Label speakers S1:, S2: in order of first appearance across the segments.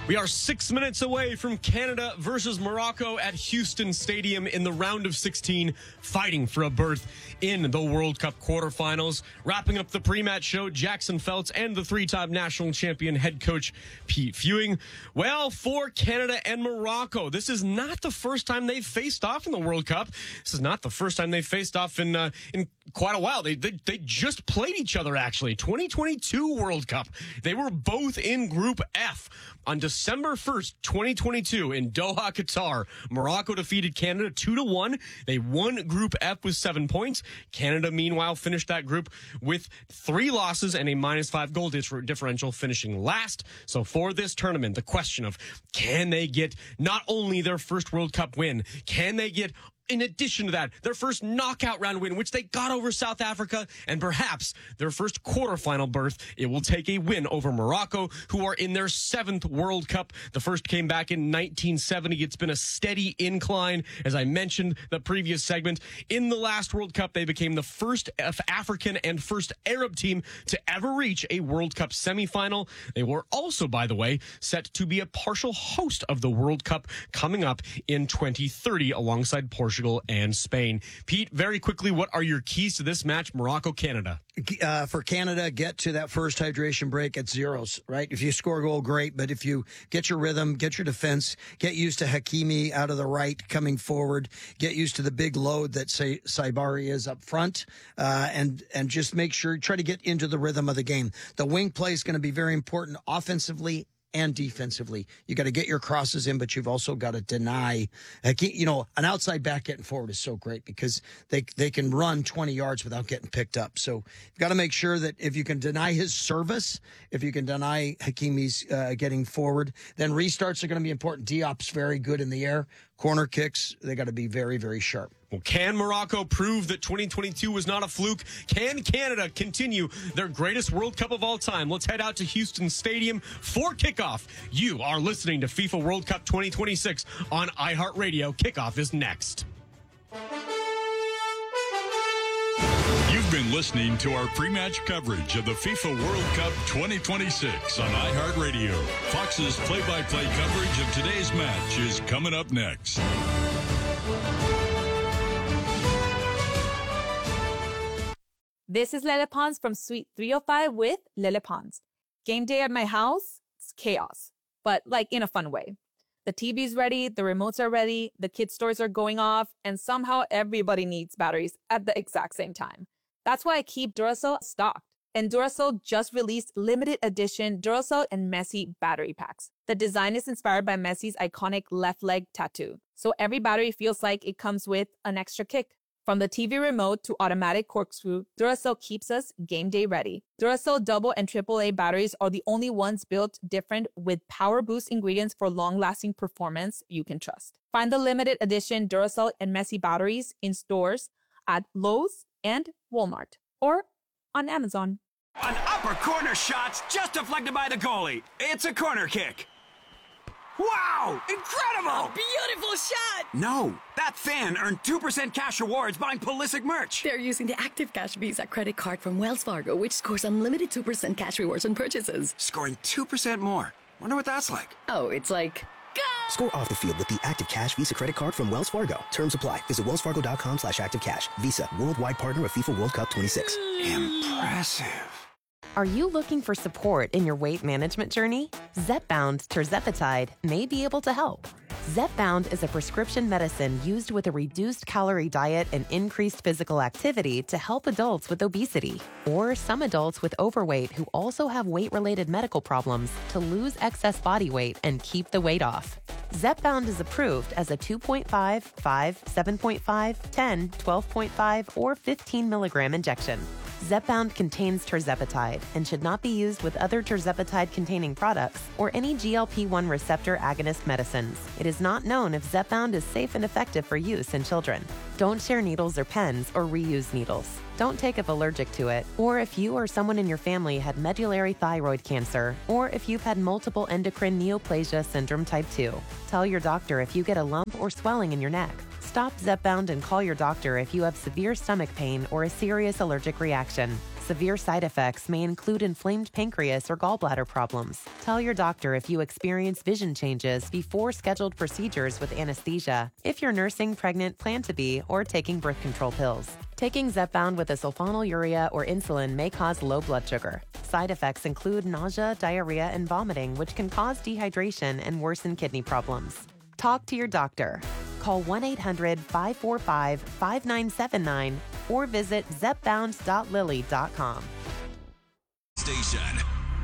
S1: We are 6 minutes away from Canada versus Morocco at Houston Stadium in the round of 16, fighting for a berth in the World Cup quarterfinals. Wrapping up the pre-match show, Jackson Feltz and the three-time national champion head coach Pete Fewing. Well, for Canada and Morocco, this is not the first time they've faced off in the World Cup. This is not the first time they've faced off in quite a while. They just played each other, actually. 2022 World Cup. They were both in Group F. On December 1st, 2022, in Doha, Qatar, Morocco defeated Canada 2-1. They won Group F with 7 points. Canada, meanwhile, finished that group with 3 losses and a -5 goal differential, finishing last. So for this tournament, the question of can they get not only their first World Cup win, can they get, in addition to that, their first knockout round win, which they got over South Africa, and perhaps their first quarterfinal berth. It will take a win over Morocco, who are in their 7th World Cup. The first came back in 1970. It's been a steady incline. As I mentioned the previous segment, in the last World Cup, they became the first African and first Arab team to ever reach a World Cup semifinal. They were also, by the way, set to be a partial host of the World Cup coming up in 2030 alongside Portugal and Spain. Pete, very quickly, what are your keys to this match, Morocco-Canada?
S2: For Canada, get to that first hydration break at zeros, right? If you score a goal, great. But if you get your rhythm, get your defense, get used to Hakimi out of the right coming forward, get used to the big load that Saibari is up front, and just make sure, try to get into the rhythm of the game. The wing play is going to be very important offensively and defensively. You got to get your crosses in, but you've also got to deny. An outside back getting forward is so great because they can run 20 yards without getting picked up. So you've got to make sure that if you can deny his service, if you can deny Hakimi's getting forward, then restarts are going to be important. Diop's very good in the air. Corner kicks, they got to be very, very sharp.
S1: Well, can Morocco prove that 2022 was not a fluke? Can Canada continue their greatest World Cup of all time? Let's head out to Houston Stadium for kickoff. You are listening to FIFA World Cup 2026 on iHeartRadio. Kickoff is next.
S3: You've been listening to our pre-match coverage of the FIFA World Cup 2026 on iHeartRadio. Fox's play-by-play coverage of today's match is coming up next.
S4: This is Lele Pons from Suite 305 with Lele Pons. Game day at my house, it's chaos, but like in a fun way. The TV's ready, the remotes are ready, the kids' toys are going off, and somehow everybody needs batteries at the exact same time. That's why I keep Duracell stocked. And Duracell just released limited edition Duracell and Messi battery packs. The design is inspired by Messi's iconic left leg tattoo, so every battery feels like it comes with an extra kick. From the TV remote to automatic corkscrew, Duracell keeps us game day ready. Duracell double and AAA batteries are the only ones built different with power boost ingredients for long-lasting performance you can trust. Find the limited edition Duracell and Messi batteries in stores at Lowe's and Walmart or on Amazon.
S5: An upper corner shot's just deflected by the goalie. It's a corner kick. Wow! Incredible!
S6: Beautiful shot!
S5: No, that fan earned 2% cash rewards buying Pulisic merch.
S6: They're using the Active Cash Visa credit card from Wells Fargo, which scores unlimited 2% cash rewards on purchases.
S5: Scoring 2% more. Wonder what that's like.
S6: Oh, it's like... Go!
S7: Score off the field with the Active Cash Visa credit card from Wells Fargo. Terms apply. Visit wellsfargo.com/activecash. Visa, worldwide partner of FIFA World Cup 26.
S5: Impressive.
S8: Are you looking for support in your weight management journey? Zepbound tirzepatide may be able to help. Zepbound is a prescription medicine used with a reduced calorie diet and increased physical activity to help adults with obesity or some adults with overweight who also have weight-related medical problems to lose excess body weight and keep the weight off. Zepbound is approved as a 2.5, 5, 7.5, 10, 12.5, or 15 milligram injection. Zepbound contains tirzepatide and should not be used with other tirzepatide-containing products or any GLP-1 receptor agonist medicines. It is not known if Zepbound is safe and effective for use in children. Don't share needles or pens or reuse needles. Don't take if allergic to it, or if you or someone in your family had medullary thyroid cancer, or if you've had multiple endocrine neoplasia syndrome type 2. Tell your doctor if you get a lump or swelling in your neck. Stop Zepbound and call your doctor if you have severe stomach pain or a serious allergic reaction. Severe side effects may include inflamed pancreas or gallbladder problems. Tell your doctor if you experience vision changes before scheduled procedures with anesthesia, if you're nursing, pregnant, plan to be, or taking birth control pills. Taking Zepbound with a sulfonylurea or insulin may cause low blood sugar. Side effects include nausea, diarrhea, and vomiting, which can cause dehydration and worsen kidney problems. Talk to your doctor. Call 1-800-545-5979 or visit zepbound.lilly.com.
S9: Station.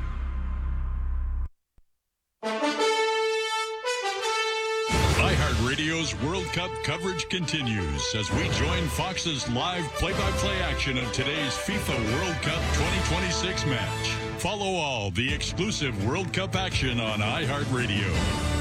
S3: iHeartRadio's World Cup coverage continues as we join Fox's live play-by-play action of today's FIFA World Cup 2026 match. Follow all the exclusive World Cup action on iHeartRadio.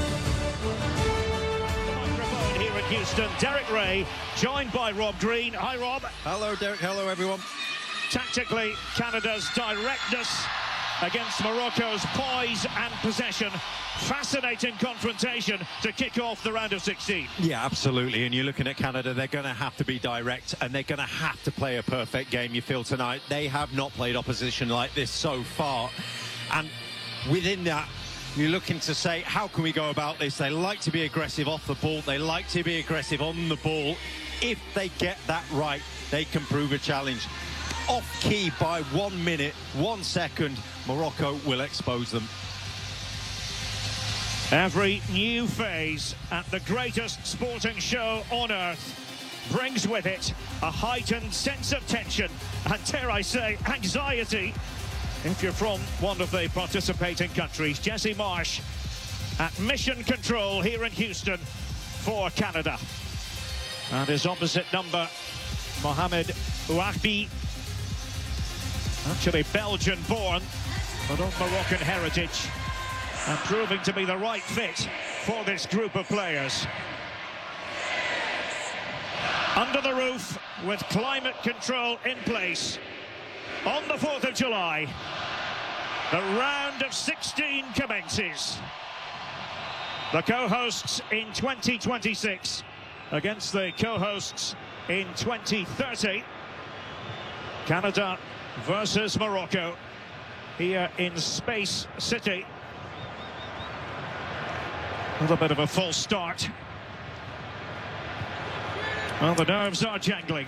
S10: Here in Houston, Derek Ray, joined by Rob Green. Hi, Rob.
S11: Hello, Derek. Hello, everyone.
S10: Tactically, Canada's directness against Morocco's poise and possession. Fascinating confrontation to kick off the round of 16.
S11: Yeah, absolutely. And you're looking at Canada, they're going to have to be direct and they're going to have to play a perfect game, you feel, tonight. They have not played opposition like this so far. And within that, you're looking to say, how can we go about this? They like to be aggressive off the ball. They like to be aggressive on the ball. If they get that right, they can prove a challenge. Off key by 1 minute, 1 second, Morocco will expose them.
S10: Every new phase at the greatest sporting show on earth brings with it a heightened sense of tension and, dare I say, anxiety if you're from one of the participating countries. Jesse Marsh at mission control here in Houston for Canada. And his opposite number, Mohamed Ouahbi, actually Belgian-born, but of Moroccan heritage, and proving to be the right fit for this group of players. Under the roof, with climate control in place, on the 4th of July, the round of 16 commences. The co-hosts in 2026 against the co-hosts in 2030. Canada versus Morocco here in Space City. A little bit of a false start. Well, the nerves are jangling.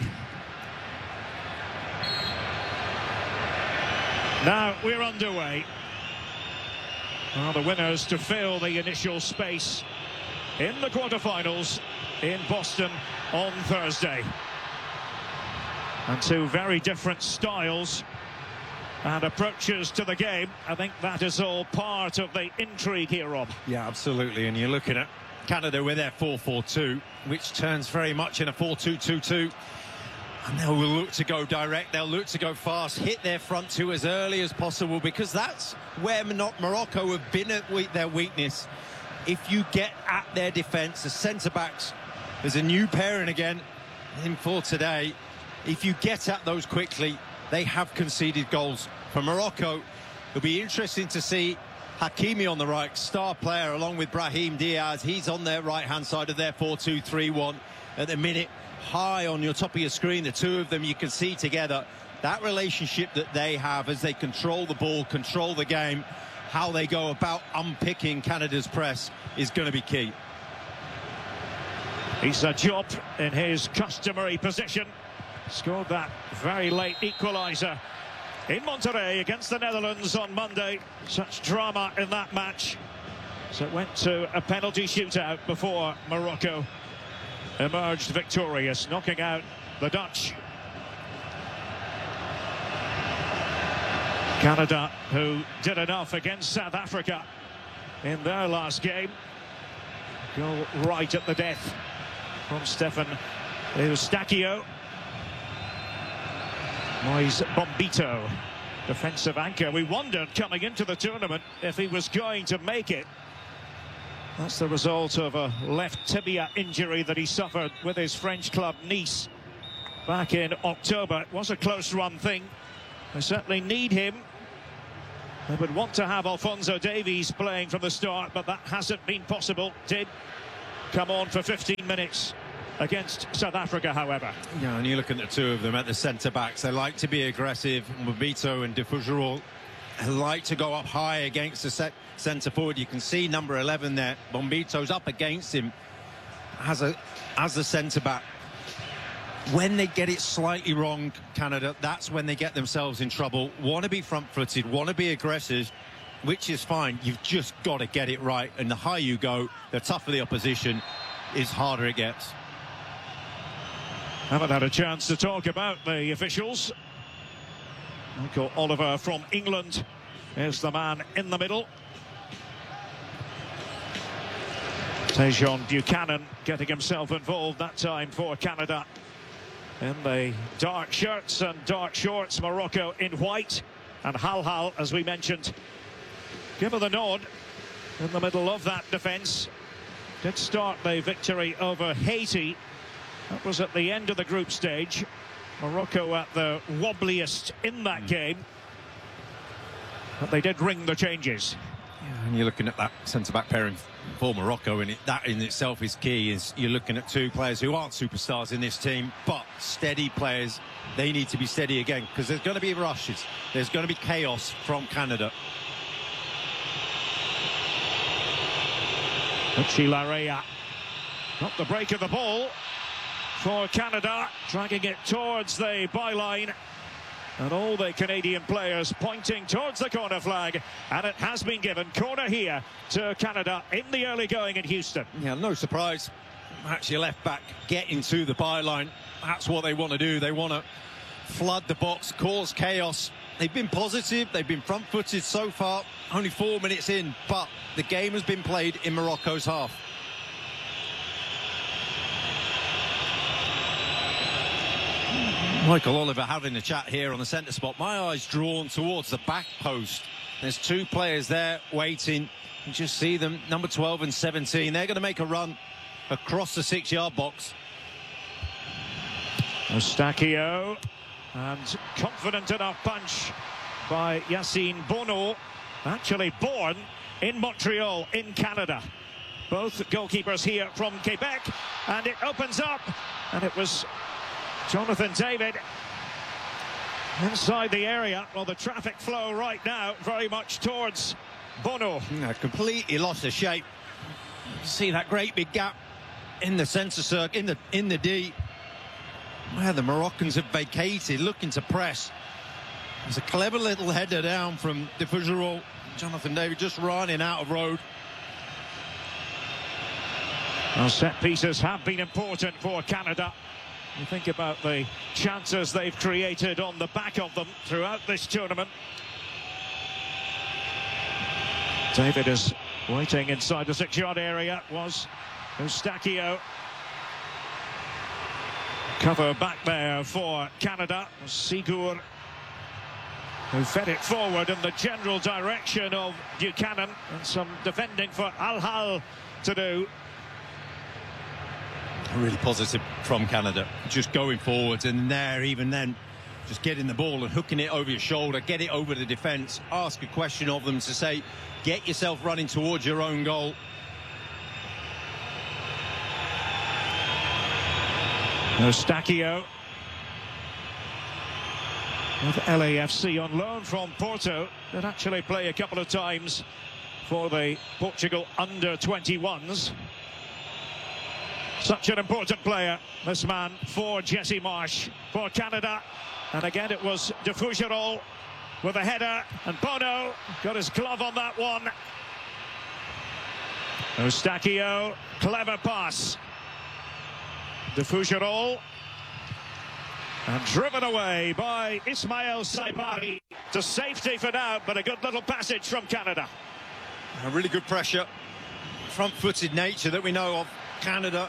S10: Now we're underway. Well, the winners to fill the initial space in the quarterfinals in Boston on Thursday. And two very different styles and approaches to the game. I think that is all part of the intrigue here, Rob.
S11: Yeah, absolutely. And you're looking at Canada with their 4-4-2, which turns very much in a 4-2-2-2. And they'll look to go direct, they'll look to go fast, hit their front two as early as possible, because that's where Morocco have been at their weakness. If you get at their defence, the centre-backs, there's a new pairing again in for today. If you get at those quickly, they have conceded goals. For Morocco, it'll be interesting to see Hakimi on the right, star player, along with Brahim Diaz. He's on their right-hand side of their 4-2-3-1 at the minute. High on your top of your screen, the two of them you can see together. That relationship that they have as they control the ball, control the game, how they go about unpicking Canada's press is going to be key.
S10: Issa Diop in his customary position. Scored that very late equaliser in Monterrey against the Netherlands on Monday. Such drama in that match. So it went to a penalty shootout before Morocco emerged victorious, knocking out the Dutch. Canada, who did enough against South Africa in their last game. Goal right at the death from Stefan Eustachio. Moise Bombito, defensive anchor. We wondered coming into the tournament if he was going to make it. That's the result of a left tibia injury that he suffered with his French club Nice back in October. It was a close-run thing. They certainly need him. They would want to have Alphonso Davies playing from the start, but that hasn't been possible. Did come on for 15 minutes against South Africa, however.
S11: Yeah, and you look at the two of them at the centre-backs. They like to be aggressive. Mbito and Defugeral like to go up high against the centre-forward. You can see number 11 there. Mbito's up against him as the centre-back. When they get it slightly wrong, Canada, that's when they get themselves in trouble. Want to be front-footed, want to be aggressive, which is fine. You've just got to get it right. And the higher you go, the tougher the opposition is, harder it gets.
S10: Haven't had a chance to talk about the officials. Michael Oliver from England is the man in the middle. Tejon Buchanan getting himself involved that time for Canada in the dark shirts and dark shorts. Morocco in white, and Hal, as we mentioned, give her the nod in the middle of that defence. Did start the victory over Haiti. That was at the end of the group stage. Morocco at the wobbliest in that game, but they did ring the changes.
S11: Yeah, and you're looking at that centre-back pairing for Morocco, and that in itself is key. Is you're looking at two players who aren't superstars in this team, but steady players. They need to be steady again, because there's going to be rushes. There's going to be chaos from Canada.
S10: Uchi Larea got the break of the ball for Canada, dragging it towards the byline, and all the Canadian players pointing towards the corner flag, and it has been given. Corner here to Canada in the early going in Houston.
S11: Yeah, no surprise. Actually, left back getting to the byline. That's what they want to do. They want to flood the box, cause chaos. They've been positive, they've been front-footed so far. Only 4 minutes in, but the game has been played in Morocco's half. Michael Oliver having a chat here on the centre spot. My eyes drawn towards the back post. There's two players there waiting. You just see them, number 12 and 17. They're going to make a run across the 6-yard box.
S10: Eustáquio, and confident enough punch by Yacine Bono, actually born in Montreal in Canada. Both goalkeepers here from Quebec, and it opens up, and it was Jonathan David inside the area. Well, the traffic flow right now very much towards Bono.
S11: Completely lost the shape. See that great big gap in the centre circle, in the D, where the Moroccans have vacated, looking to press. There's a clever little header down from Defugeral. Jonathan David just running out of road.
S10: Well, set pieces have been important for Canada. You think about the chances they've created on the back of them throughout this tournament. David is waiting inside the 6-yard area. Was Eustáquio. Cover back there for Canada. Sigur, who fed it forward in the general direction of Buchanan, and some defending for Al to do.
S11: Really positive from Canada, just going forwards, and there, even then, just getting the ball and hooking it over your shoulder, get it over the defence, ask a question of them to say, get yourself running towards your own goal.
S10: Eustáquio with LAFC on loan from Porto, that actually play a couple of times for the Portugal under-21s. Such an important player, this man, for Jesse Marsh, for Canada. And again, it was Defugeral with a header, and Bono got his glove on that one. Eustáquio, clever pass. Defugeral, and driven away by Ismail Saibari to safety for now, but a good little passage from Canada.
S11: A really good pressure, front-footed nature that we know of Canada.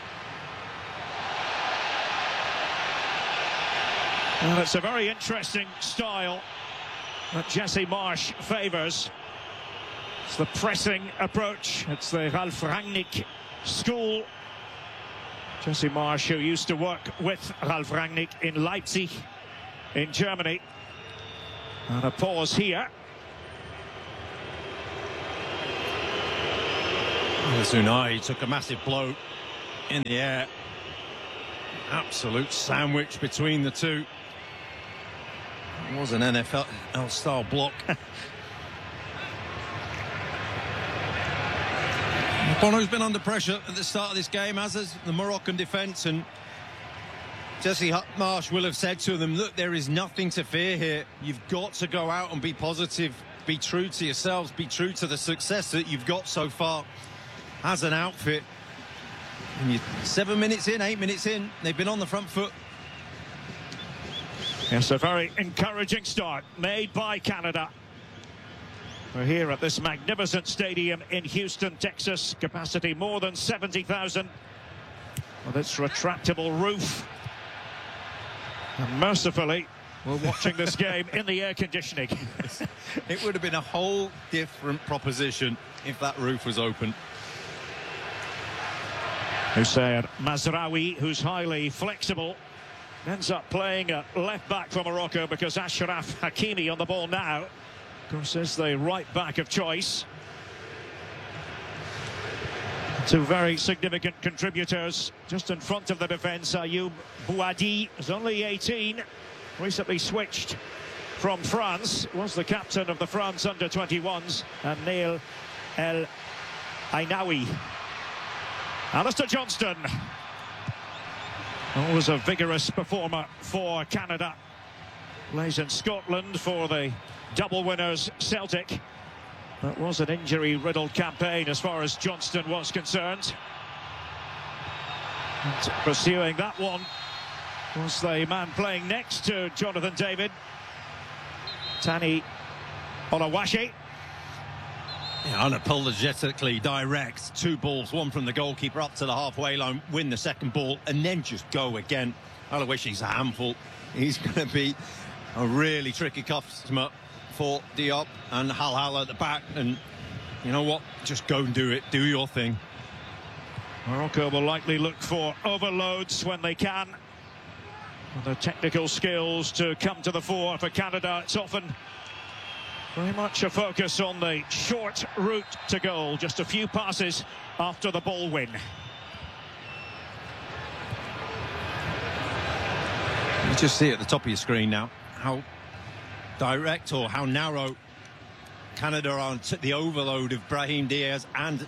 S10: Well, it's a very interesting style that Jesse Marsh favours. It's the pressing approach. It's the Ralf Rangnick school. Jesse Marsh, who used to work with Ralf Rangnick in Leipzig in Germany. And a pause here.
S11: Zunai took a massive blow in the air. Absolute sandwich between the two. It was an NFL-style block. Bono's been under pressure at the start of this game, as has the Moroccan defence, and Jesse Marsch will have said to them, look, there is nothing to fear here. You've got to go out and be positive, be true to yourselves, be true to the success that you've got so far as an outfit. And you're 7 minutes in, 8 minutes in, they've been on the front foot.
S10: Yes, a very encouraging start made by Canada. We're here at this magnificent stadium in Houston, Texas. Capacity more than 70,000. With its retractable roof. And mercifully, we're watching this game in the air conditioning.
S11: It would have been a whole different proposition if that roof was open.
S10: Hussein Mazraoui, who's highly flexible, ends up playing at left back for Morocco because Achraf Hakimi on the ball now. Of course, is the right back of choice. Two very significant contributors just in front of the defence. Ayoub Bouadi is only 18, recently switched from France, was the captain of the France under-21s, and Nail El Ainaoui. Alistair Johnston, always a vigorous performer for Canada. Plays in Scotland for the double winners Celtic. That was an injury-riddled campaign as far as Johnston was concerned. And pursuing that one was the man playing next to Jonathan David, Tani Olawashi.
S11: Yeah, unapologetically direct. Two balls, one from the goalkeeper up to the halfway line, win the second ball, and then just go again. Olawashi's a handful. He's going to be a really tricky customer for Diop and Halal at the back. And you know what? Just go and do it. Do your thing.
S10: Morocco will likely look for overloads when they can. The technical skills to come to the fore for Canada. It's often very much a focus on the short route to goal. Just a few passes after the ball win.
S11: You just see at the top of your screen now how direct or how narrow Canada are on the overload of Brahim Diaz and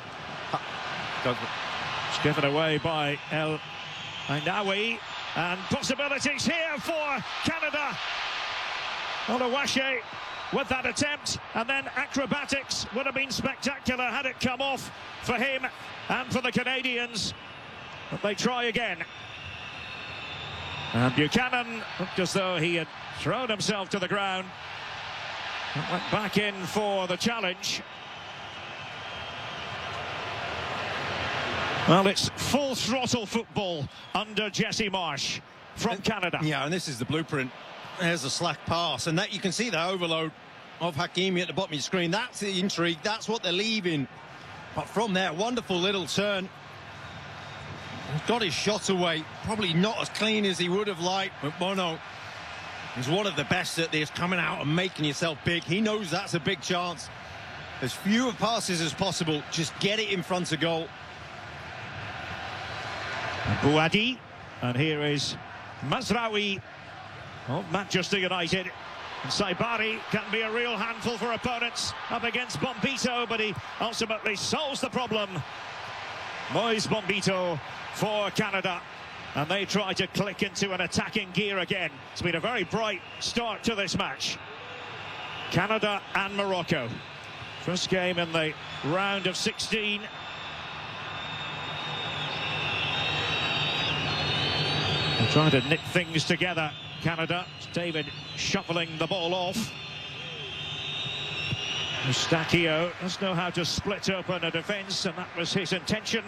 S10: it's given away by El Ainaoui, and possibilities here for Canada. Olawashi with that attempt, and then acrobatics would have been spectacular had it come off for him and for the Canadians. But they try again. And Buchanan looked as though he had thrown himself to the ground and went back in for the challenge. Well, it's full throttle football under Jesse Marsch from Canada.
S11: Yeah, and this is the blueprint. There's a slack pass, and that you can see the overload of Hakimi at the bottom of your screen. That's the intrigue. That's what they're leaving. But from there, wonderful little turn. He's got his shot away. Probably not as clean as he would have liked, but Bono is one of the best at this, coming out and making yourself big. He knows that's a big chance. As few passes as possible. Just get it in front of goal.
S10: Bouadi, and here is Mazraoui of Manchester United. And Saibari can be a real handful for opponents up against Bombito, but he ultimately solves the problem. Moise Bombito for Canada, and they try to click into an attacking gear again. It's been a very bright start to this match. Canada and Morocco. First game in the round of 16. They're trying to knit things together, Canada. David shuffling the ball off. Eustáquio does know how to split open a defence, and that was his intention.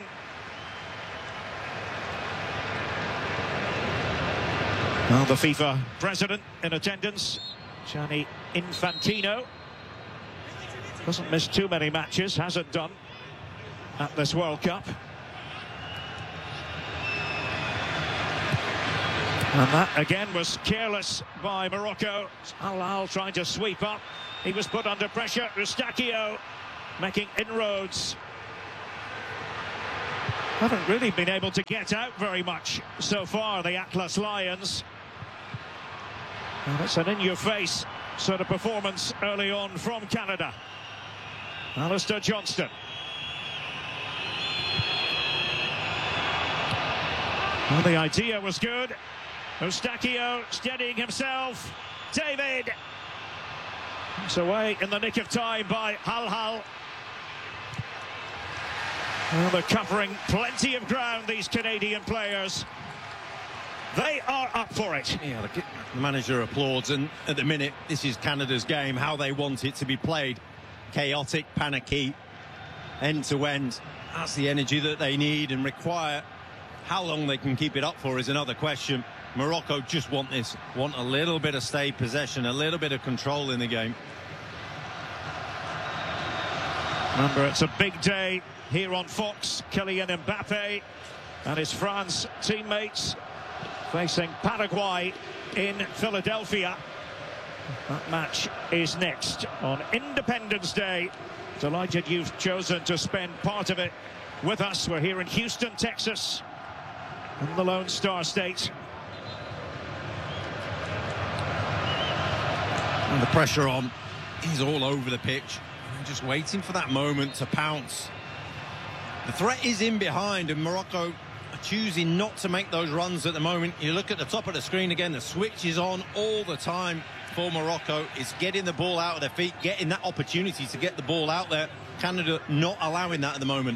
S10: Well, the FIFA president in attendance, Gianni Infantino, doesn't miss too many matches, hasn't done at this World Cup. And that again was careless by Morocco. Halal trying to sweep up. He was put under pressure. Eustáquio making inroads Haven't really been able to get out very much so far, the Atlas Lions. And it's an in-your-face sort of performance early on from Canada. Alistair Johnston. Well, the idea was good. Eustáquio steadying himself. David. It's away in the nick of time by Hal. Well, they're covering plenty of ground, these Canadian players. They are up for it.
S11: Yeah, the manager applauds, and at the minute, this is Canada's game, how they want it to be played. Chaotic, panicky, end-to-end. That's the energy that they need and require. How long they can keep it up for is another question. Morocco just want this, want a little bit of stay possession, a little bit of control in the game.
S10: Remember, it's a big day here on Fox. Kylian Mbappe and his France teammates facing Paraguay in Philadelphia. That match is next on Independence Day. Delighted you've chosen to spend part of it with us. We're here in Houston, Texas, in the Lone Star State.
S11: And the pressure on, he's all over the pitch. Just waiting for that moment to pounce. The threat is in behind, and Morocco are choosing not to make those runs at the moment. You look at the top of the screen again, the switch is on all the time for Morocco. It's getting the ball out of their feet, getting that opportunity to get the ball out there. Canada not allowing that at the moment.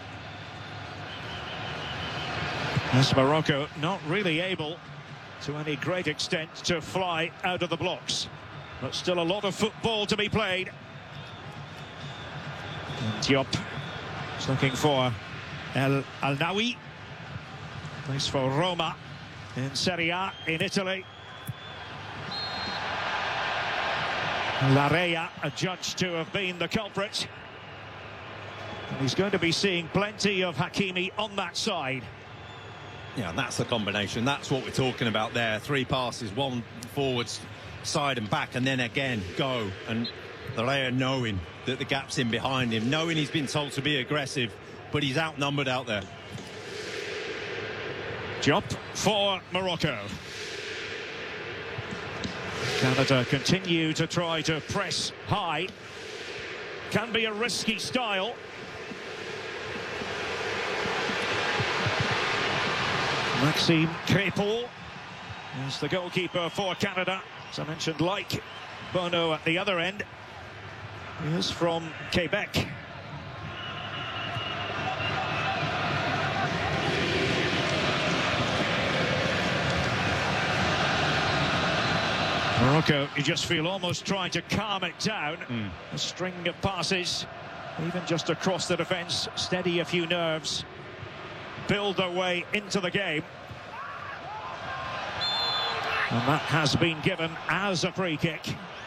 S10: Yes, Morocco not really able to any great extent to fly out of the blocks. But still a lot of football to be played. Diop is looking for El Alnawi. Plays for Roma in Serie A in Italy. Larea adjudged to have been the culprit. And he's going to be seeing plenty of Hakimi on that side.
S11: Yeah, that's the combination. That's what we're talking about there. 3 passes, 1 forwards, side and back, and then again go. And Larea knowing that the gap's in behind him, knowing he's been told to be aggressive, but he's outnumbered out there.
S10: Diop for Morocco. Canada continue to try to press high. Can be a risky style. Maxime Crépeau is the goalkeeper for Canada. As I mentioned, like Bono at the other end. He is from Quebec. Morocco, you just feel almost trying to calm it down. A string of passes, even just across the defence, steady a few nerves, build their way into the game. And that has been given as a free kick.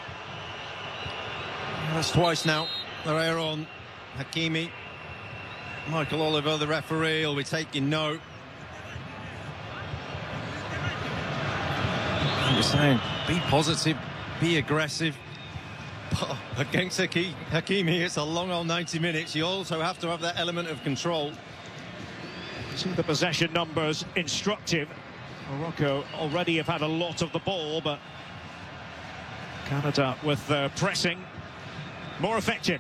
S11: That's twice now. They're here on Hakimi. Michael Oliver, the referee, will be taking note. I'm just saying, be positive, be aggressive. But against Hakimi, it's a long old 90 minutes. You also have to have that element of control.
S10: See the possession numbers instructive. Morocco already have had a lot of the ball, but Canada with their pressing more effective.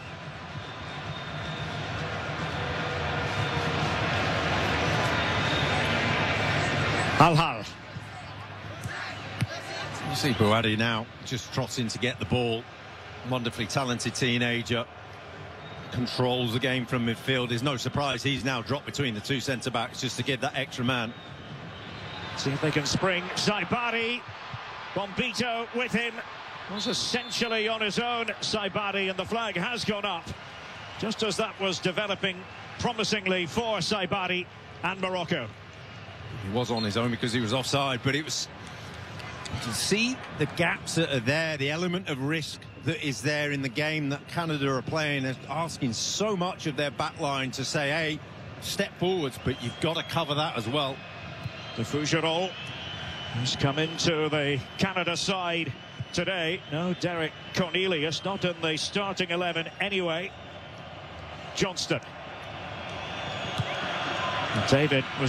S10: Al-Hal.
S11: You see Bouhaddi now just trotting to get the ball. Wonderfully talented teenager. Controls the game from midfield. There's no surprise he's now dropped between the 2 centre-backs just to give that extra man.
S10: See if they can spring. Saibari. Bombito with him. Was essentially on his own, Saibari, and the flag has gone up. Just as that was developing promisingly for Saibari and Morocco.
S11: He was on his own because he was offside, but it was... to see the gaps that are there, the element of risk that is there in the game that Canada are playing, and asking so much of their back line to say, hey, step forwards, but you've got to cover that as well.
S10: The Fougerolles has come into the Canada side today. No, Derek Cornelius, not in the starting 11 anyway. Johnston. David was